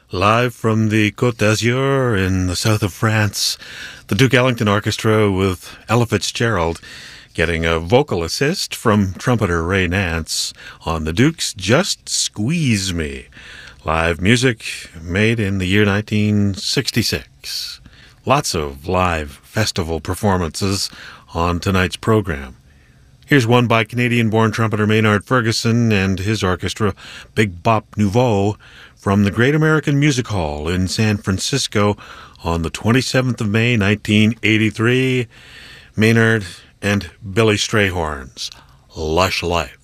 Live from the Côte d'Azur in the south of France, the Duke Ellington Orchestra with Ella Fitzgerald getting a vocal assist from trumpeter Ray Nance on the Duke's Just Squeeze Me. Live music made in the year 1966. Lots of live festival performances on tonight's program. Here's one by Canadian-born trumpeter Maynard Ferguson and his orchestra, Big Bop Nouveau, from the Great American Music Hall in San Francisco on the 27th of May, 1983. Maynard and Billy Strayhorn's Lush Life.